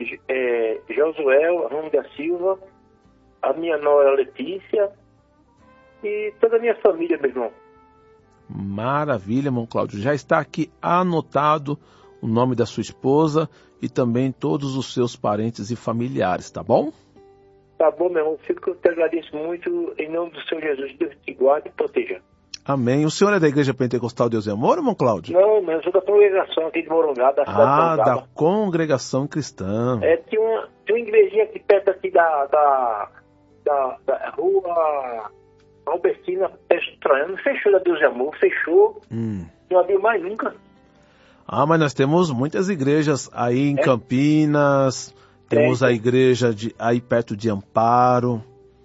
Josué Ramos da Silva, a minha nora Letícia e toda a minha família, meu irmão. Maravilha, irmão Cláudio. Já está aqui anotado o nome da sua esposa e também todos os seus parentes e familiares, tá bom? Tá bom, meu irmão. Eu te agradeço muito. Em nome do Senhor Jesus, Deus te guarde e proteja. Amém. O senhor é da Igreja Pentecostal Deus e Amor, irmão Cláudio? Não, mas eu sou da congregação aqui de Morongaba, da cidade de Morongaba. Da congregação cristã. Tinha uma igrejinha aqui perto aqui da rua Albertina, perto do Traiano. Fechou da Deus e Amor, fechou. Não abriu mais nunca. Mas nós temos muitas igrejas aí em Campinas, temos a igreja aí perto de Amparo.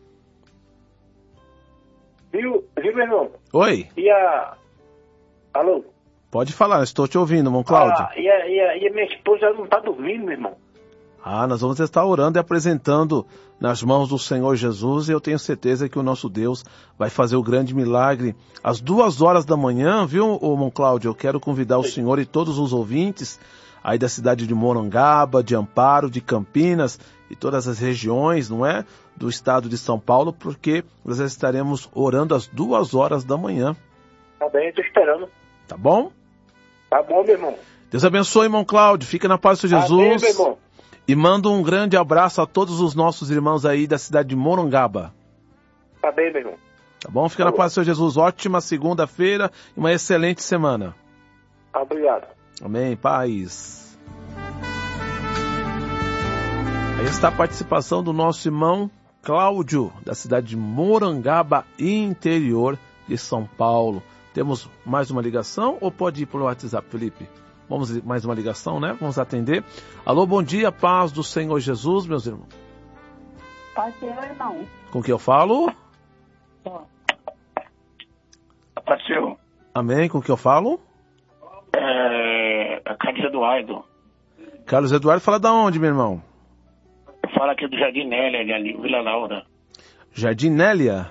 Viu, meu irmão? Oi. Alô? Pode falar, estou te ouvindo, irmão Cláudio. E a minha esposa não está dormindo, meu irmão. Nós vamos estar orando e apresentando nas mãos do Senhor Jesus, e eu tenho certeza que o nosso Deus vai fazer o grande milagre. Às 2h da manhã, viu, irmão Cláudio? Eu quero convidar o senhor e todos os ouvintes aí da cidade de Morongaba, de Amparo, de Campinas e todas as regiões, não é? Do estado de São Paulo, porque nós estaremos orando às 2h da manhã. Tá bem, estou esperando. Tá bom? Tá bom, meu irmão. Deus abençoe, irmão Cláudio. Fica na paz do Senhor Jesus. Amém, meu irmão. E mando um grande abraço a todos os nossos irmãos aí da cidade de Morongaba. Tá bem, meu irmão. Tá bom? Fica na paz do Senhor Jesus. Ótima segunda-feira e uma excelente semana. Obrigado. Amém. Paz. Aí está a participação do nosso irmão Cláudio, da cidade de Morongaba, interior de São Paulo. Temos mais uma ligação ou pode ir pelo WhatsApp, Felipe? Vamos mais uma ligação, né? Vamos atender. Alô, bom dia, paz do Senhor Jesus, meus irmãos. Pode ser, irmão. Com quem eu falo? Pode ser. Amém, com quem eu falo? Carlos Eduardo. Carlos Eduardo, fala da onde, meu irmão? Fala aqui do Jardim Nélia, ali, Vila Laura. Jardim Nélia?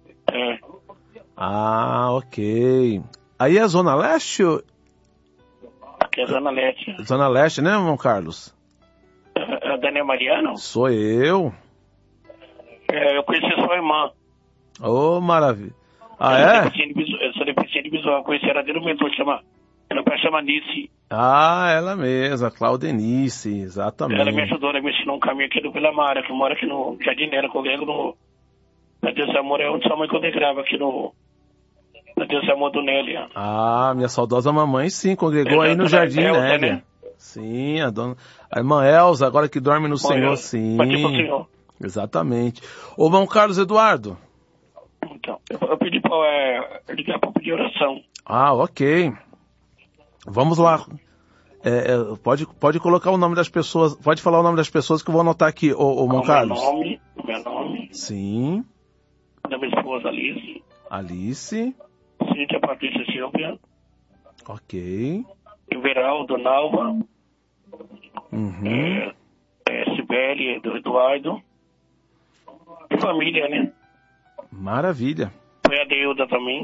Ok. Aí é Zona Leste? Aqui é Zona Leste. Zona Leste, né, irmão Carlos? É Daniel Mariano? Sou eu. Eu conheci sua irmã. Maravilha. Eu sou deficiente visual, conheci ela dentro do mentor, ela chama Nice. Ela mesma, Claudenice, exatamente. Ela me ajudou, ela me ensinou um caminho aqui do Vila Mara, que mora aqui no Jardim Nélia, congrego no... Na Deus e Amor é onde sua mãe congregava, aqui no... Na Deus e Amor do Nélia. Minha saudosa mamãe, sim, congregou aí no Jardim Nélia. Né? Sim, a irmã Elza, agora que dorme no Senhor, sim. Senhor. Exatamente. Ô, irmão Carlos Eduardo. Então, eu pedi para ligar para pedir oração. Ok. Vamos lá. Pode colocar o nome das pessoas, pode falar o nome das pessoas que eu vou anotar aqui, ô irmão Carlos. Meu nome. Sim. Da minha esposa Alice. Cíntia Patrícia Silvia. Ok. Everaldo Nalva. Sibeli do Eduardo. E família, né? Maravilha. Foi a Deuda também.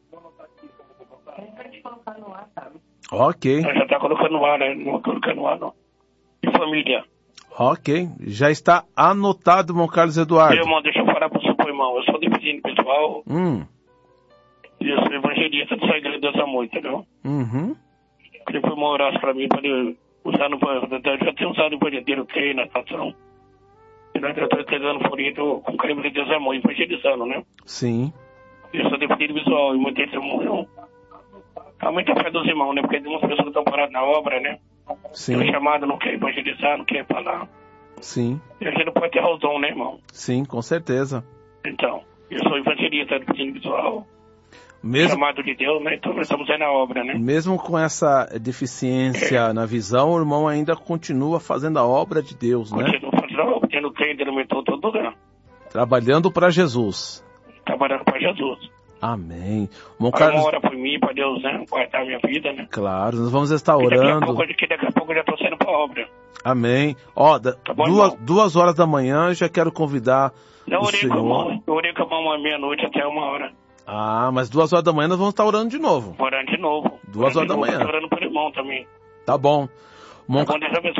Ok. Já está colocando no ar, né? Não vou colocar no ar, não. E família. Ok. Já está anotado, irmão Carlos Eduardo. Meu irmão, deixa eu falar para o seu irmão. Eu sou deficiente pessoal. E eu sou evangelista dessa igreja Deus Amor, entendeu? Queria que o irmão orasse para mim, para ele usar no... Eu já tenho usado o evangelho, creio na estação. Eu estou entregando folheto com carimbo de Deus Amor, evangelizando, né? Sim. Eu sou deficiente visual e muita gente morreu. Aumenta a fé dos irmãos, né? Porque tem umas pessoas que estão paradas na obra, né? Sim. Tem chamado, não quer evangelizar, não quer falar. Sim. E a gente não pode ter razão, né, irmão? Sim, com certeza. Então, eu sou evangelista deficiente visual. Chamado de Deus, né? Então nós estamos aí na obra, né? Mesmo com essa deficiência na visão, o irmão ainda continua fazendo a obra de Deus, né? Continua fazendo a obra, tendo trem, tendo mentor, todo lugar. Trabalhando para Jesus. Trabalhando para Jesus. Amém. Carlos... ora por mim, para Deus, né? Guardar a minha vida, né? Claro, nós vamos estar orando. Daqui a pouco eu já estou saindo para a obra. Amém. Tá bom, 2h da manhã eu já quero convidar o senhor. Eu orei com a mão à meia-noite até 1h. Mas 2h da manhã nós vamos estar orando de novo. Orando de novo. 2h da manhã. Orando por irmão também. Tá bom. Tá bom, Deus abençoe.